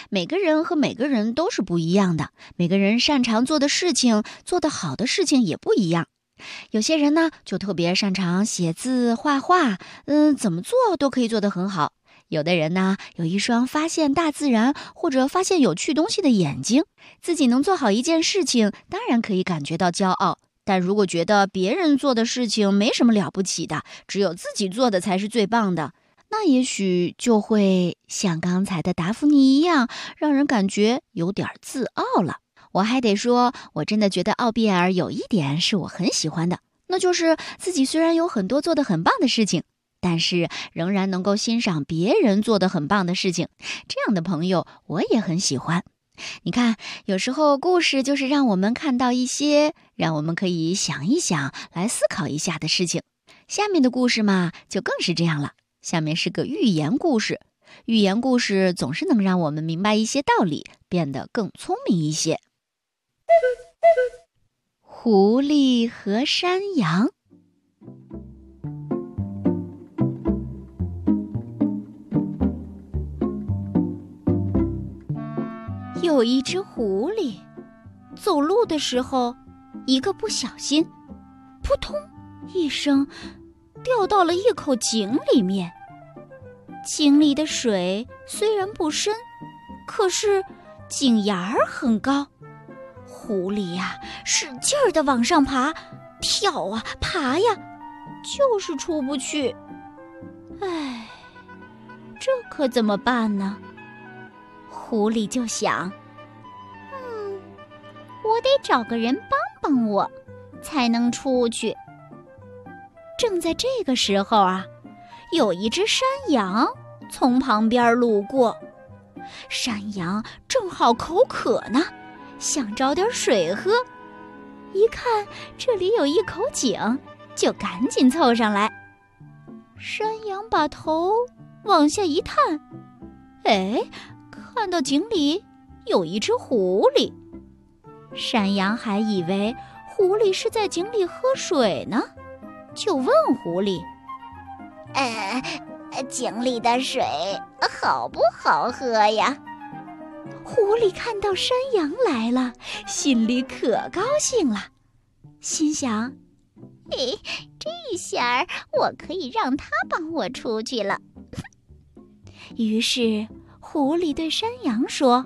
每个人和每个人都是不一样的，每个人擅长做的事情，做得好的事情也不一样。有些人呢，就特别擅长写字、画画，怎么做都可以做得很好。有的人呢，有一双发现大自然或者发现有趣东西的眼睛，自己能做好一件事情，当然可以感觉到骄傲。但如果觉得别人做的事情没什么了不起的，只有自己做的才是最棒的，那也许就会像刚才的达芙妮一样，让人感觉有点自傲了。我还得说，我真的觉得奥比尔有一点是我很喜欢的，那就是自己虽然有很多做得很棒的事情，但是仍然能够欣赏别人做得很棒的事情。这样的朋友我也很喜欢。你看，有时候故事就是让我们看到一些让我们可以想一想，来思考一下的事情。下面的故事嘛，就更是这样了。下面是个寓言故事，寓言故事总是能让我们明白一些道理，变得更聪明一些。狐狸和山羊。有一只狐狸，走路的时候，一个不小心，扑通一声，掉到了一口井里面。井里的水虽然不深，可是井沿儿很高。狐狸呀，使劲儿地往上爬，跳啊爬呀，就是出不去。唉，这可怎么办呢？狐狸就想，我得找个人帮帮我，才能出去。正在这个时候啊，有一只山羊从旁边路过。山羊正好口渴呢，想找点水喝，一看这里有一口井，就赶紧凑上来。山羊把头往下一探，看到井里有一只狐狸。山羊还以为狐狸是在井里喝水呢，就问狐狸：井里的水好不好喝呀？狐狸看到山羊来了，心里可高兴了，心想：这下我可以让他帮我出去了。于是狐狸对山羊说：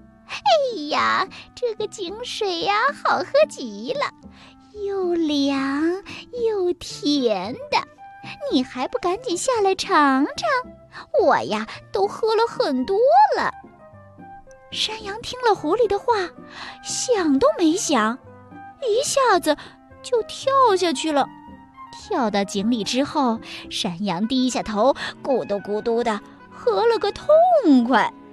这个井水呀，好喝极了，又凉又甜的，你还不赶紧下来尝尝？我呀，都喝了很多了。山羊听了狐狸的话，想都没想，一下子就跳下去了。跳到井里之后，山羊低下头，咕嘟咕嘟的喝了个痛快。